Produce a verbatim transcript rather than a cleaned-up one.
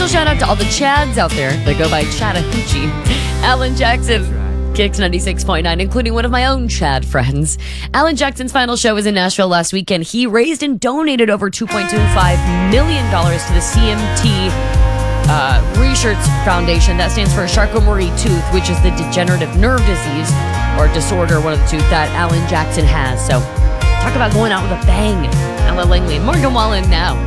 Special shout out to all the Chads out there that go by Chattahoochee. Alan Jackson. Kicks ninety-six point nine, including one of my own Chad friends. Alan Jackson's final show was in Nashville last weekend. He raised and donated over two point two five million dollars to the C M T uh, Research Foundation. That stands for Charcot-Marie-Tooth, which is the degenerative nerve disease or disorder, one of the two, that Alan Jackson has. So talk about going out with a bang. Ella Langley and Morgan Wallen now.